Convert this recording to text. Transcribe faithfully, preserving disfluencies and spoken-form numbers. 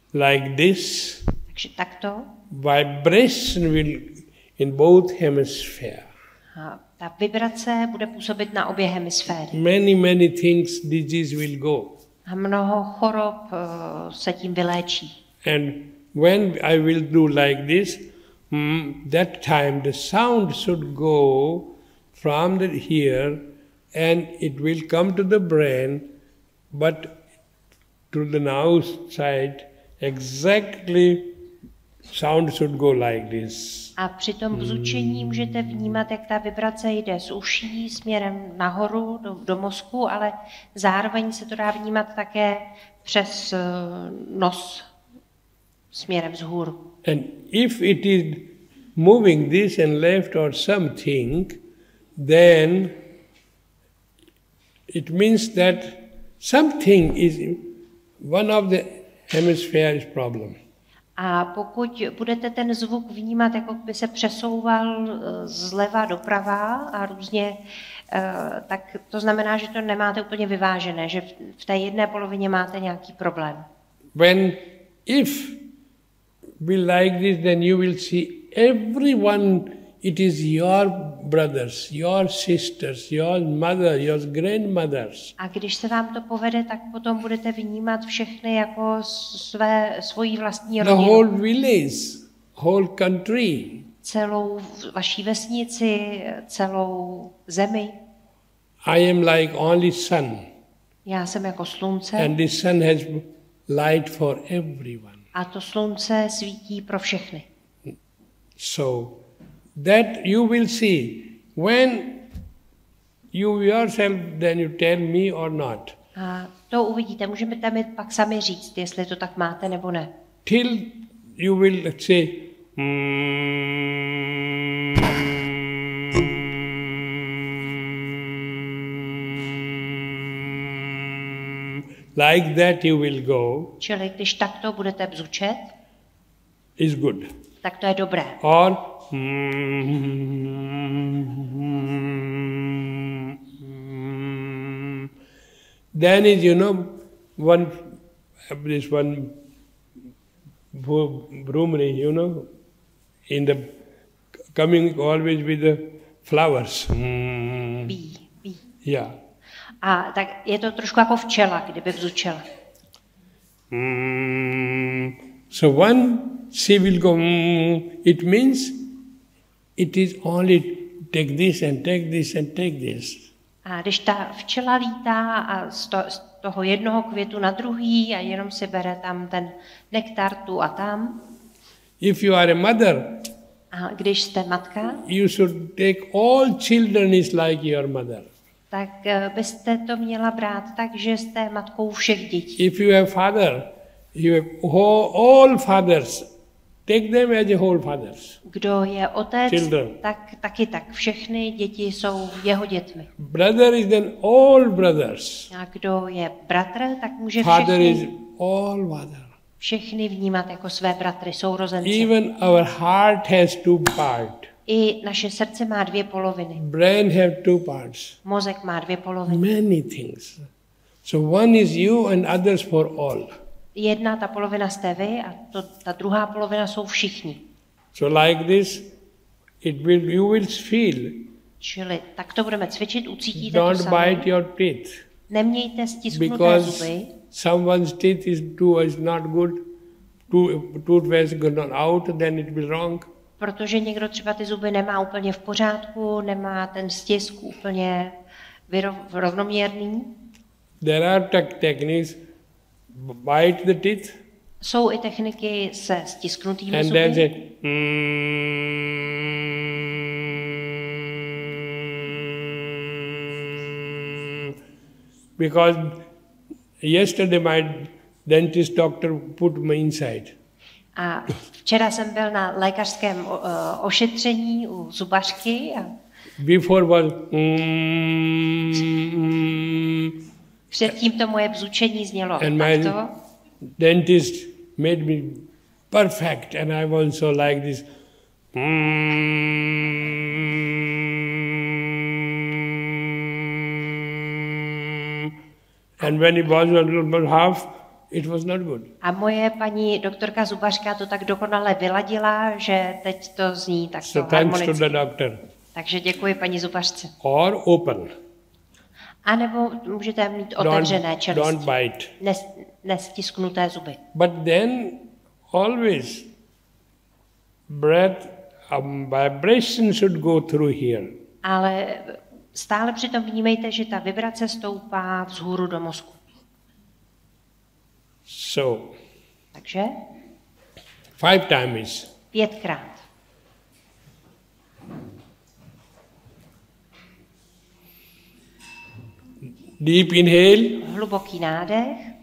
like this, takže takto. vibration will in both hemispheres. A ta vibrace bude působit na obě hemisféry. Many, many things, disease will go. A mnoho chorob uh, se tím vyléčí. And when I will do like this, mm, that time the sound should go from the here and it will come to the brain, but to the now side, exactly sound should go like this. A při tom bzučení můžete vnímat, jak ta vibrace jde z uší směrem nahoru do, do mozku, ale zároveň se to dá vnímat také přes uh, nos směrem vzhůru. And if it is moving this and left or something, then it means that something is one of the hemispheres problem. A pokud budete ten zvuk vnímat, jako by se přesouval zleva doprava a různě, tak to znamená, že to nemáte úplně vyvážené, že v té jedné polovině máte nějaký problém. When if we like this, then you will see everyone, it is your brothers, your sisters, your mother, your grandmothers. A když se vám to povede, tak potom budete vnímat všechny jako své, svoji vlastní rodinu. The whole village, whole country. Celou vaší vesnici, celou zemi. I am like only sun. Já jsem jako slunce. And the sun has light for everyone. A to slunce svítí pro všechny. So that you will see when you yourself then you tell me or not. A to uvidíte, můžete mi pak sami říct, jestli to tak máte nebo ne. Till you will say mm, like that you will go. Čili když takto budete bzučet, is good. Tak to je dobré. Or then is, you know, one, this one Brahmani, you know, in the coming always with the flowers. Bee, bee. Yeah. A tak je to trošku jako včela, kdyby bzučela. Mm, so one she will go, mm, it means it is only take this and take this and take this. A když ta včela lítá a z, to, z toho jednoho květu na druhý a jenom si bere tam ten nektar tu a tam. If you are a mother, a když jste matka, you should take all children is like your mother. Tak byste to měla brát tak, že jste matkou všech dětí. If you have father, you have all fathers. Take them as a whole fathers. Kdo je otec, Children. tak taky tak. Všechny děti jsou jeho dětmi. Brother is then all brothers. A kdo je bratr, tak může Father is všechny, all mother. všechny vnímat jako své bratry, sourozence. Even our heart has two parts. I naše srdce má dvě poloviny. Brain have two parts. Mozek má dvě poloviny. Many things. So one is you and others for all. Jedna ta polovina jste vy a to, ta druhá polovina jsou všichni. So like this, it will, you will feel. Čili tak to budeme cvičit, ucítíte to Don't sami. bite your teeth. Nemějte stisknuté Because zuby, someone's teeth is too is not good. Tooth, toothpaste gone out, then it will wrong. protože někdo třeba ty zuby nemá úplně v pořádku, nemá ten stisk úplně vyrov, rovnoměrný. There are te- techniques, bite the teeth. Jsou i techniky se stisknutými And zuby. then say, mm, because yesterday my dentist doctor put me inside. A včera jsem byl na lékařském o, o, ošetření u zubařky a Before was, mm, mm, předtím to moje bzučení znělo and my takto. dentist made me perfect, and I was so like this. Mm, and when it was a little bit half, it was not good. A moje paní doktorka zubařka to tak dokonale vyladila, že teď to zní takto So thanks to harmonicky. the doctor. Takže děkuji paní zubařce. Or open. A nebo můžete mít Don't, otevřené don't čelisti, bite. nes, nestisknuté zuby. But then always breath, um, vibration should go through here. Ale stále přitom vnímejte, že ta vibrace stoupá vzhůru do mozku. So, Takže five times. pětkrát. Deep inhale, Hluboký nádech